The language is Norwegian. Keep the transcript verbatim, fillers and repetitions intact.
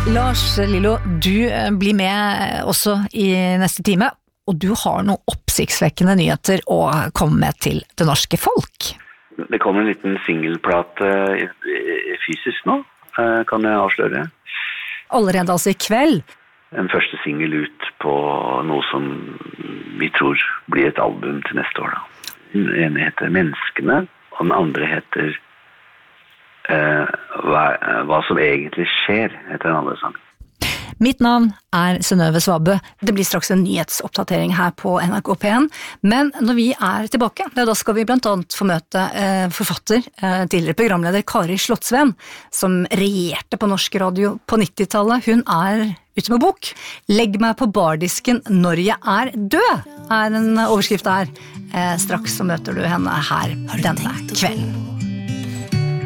Lars Lillo, du blir med også i neste time, og du har noen oppsiktsvekkende nyheter å komme med til det norske folk. Det kommer en liten singelplate fysisk nå, kan jeg avsløre. Allerede altså i kveld? En første singel ut på noe som vi tror blir et album til neste år. Da. Den ene heter Menneskene, og den andre heter Uh, hva, uh, hva som egentlig skjer, heter den andre sangen. Mitt navn er Synnøve Svabø. Det blir straks en nyhetsoppdatering her på N R K P en, men når vi er tilbake, da skal vi blant annet få møte uh, forfatter, uh, tidligere programleder Kari Slottsveen, som regjerte på norsk radio på nittitallet. Hun er ute med bok. Legg meg på bardisken når jeg er død, er en overskrift der. Uh, straks så møter du henne her denne kvelden.